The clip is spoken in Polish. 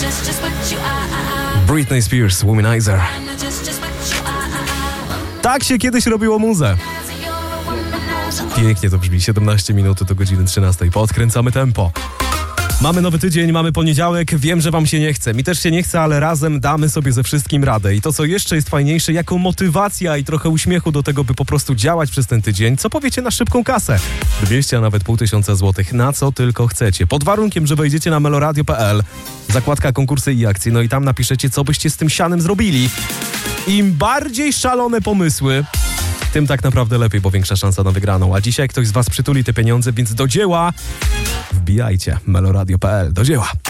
Britney Spears, Womanizer. Tak się kiedyś robiło muzę. Pięknie to brzmi. 17 minut do godziny 13. Podkręcamy tempo. Mamy nowy tydzień, mamy poniedziałek. Wiem, że wam się nie chce. Mi też się nie chce, ale razem damy sobie ze wszystkim radę. I to, co jeszcze jest fajniejsze, jako motywacja i trochę uśmiechu do tego, by po prostu działać przez ten tydzień, co powiecie na szybką kasę? 200, a nawet 500 złotych, na co tylko chcecie. Pod warunkiem, że wejdziecie na meloradio.pl, zakładka konkursy i akcje, no i tam napiszecie, co byście z tym sianem zrobili. Im bardziej szalone pomysły, tym tak naprawdę lepiej, bo większa szansa na wygraną. A dzisiaj ktoś z was przytuli te pieniądze, więc do dzieła wbijajcie. meloradio.pl. Do dzieła.